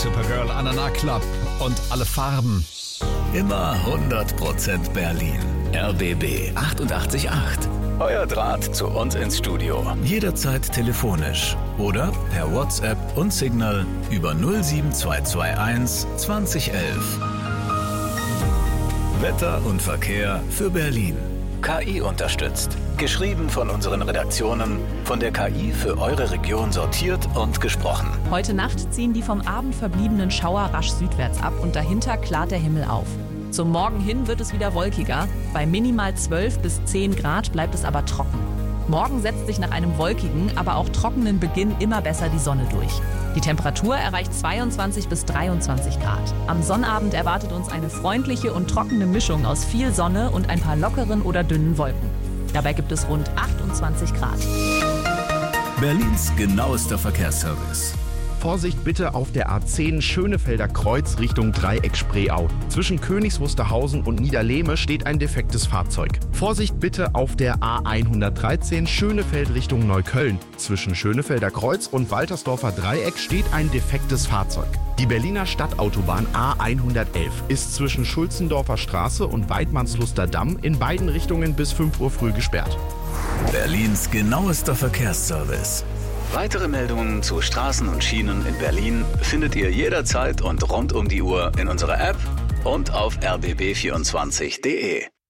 Supergirl, Anana Club und alle Farben. Immer 100% Berlin. RBB 888. Euer Draht zu uns ins Studio. Jederzeit telefonisch oder per WhatsApp und Signal über 07221 2011. Wetter und Verkehr für Berlin. KI unterstützt. Geschrieben von unseren Redaktionen, von der KI für eure Region sortiert und gesprochen. Heute Nacht ziehen die vom Abend verbliebenen Schauer rasch südwärts ab und dahinter klart der Himmel auf. Zum Morgen hin wird es wieder wolkiger. Bei minimal 12 bis 10 Grad bleibt es aber trocken. Morgen setzt sich nach einem wolkigen, aber auch trockenen Beginn immer besser die Sonne durch. Die Temperatur erreicht 22 bis 23 Grad. Am Sonnabend erwartet uns eine freundliche und trockene Mischung aus viel Sonne und ein paar lockeren oder dünnen Wolken. Dabei gibt es rund 28 Grad. Berlins genauester Verkehrsservice. Vorsicht bitte auf der A10 Schönefelder Kreuz Richtung Dreieck Spreeau. Zwischen Königs Wusterhausen und Niederlehme steht ein defektes Fahrzeug. Vorsicht bitte auf der A113 Schönefeld Richtung Neukölln. Zwischen Schönefelder Kreuz und Waltersdorfer Dreieck steht ein defektes Fahrzeug. Die Berliner Stadtautobahn A111 ist zwischen Schulzendorfer Straße und Weidmannsluster Damm in beiden Richtungen bis 5 Uhr früh gesperrt. Berlins genauester Verkehrsservice. Weitere Meldungen zu Straßen und Schienen in Berlin findet ihr jederzeit und rund um die Uhr in unserer App und auf rbb24.de.